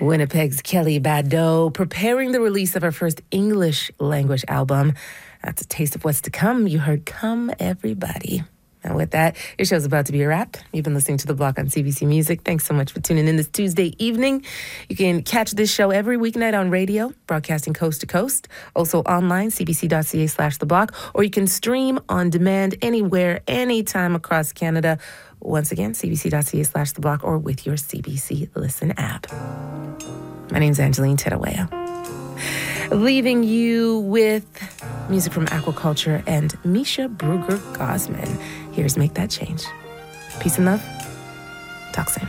Winnipeg's Kelly Bado preparing the release of her first English language album. That's a taste of what's to come. You heard Come Everybody. And with that, your show's about to be a wrap. You've been listening to The Block on CBC Music. Thanks so much for tuning in this Tuesday evening. You can catch this show every weeknight on radio, broadcasting coast to coast. Also online, cbc.ca/The Block. Or you can stream on demand anywhere, anytime across Canada. Once again, cbc.ca/The Block or with your CBC Listen app. My name's Angeline Tedawaya. Leaving you with music from Aquaculture and Misha Brugger-Gosman. Here's Make That Change. Peace and love. Talk soon.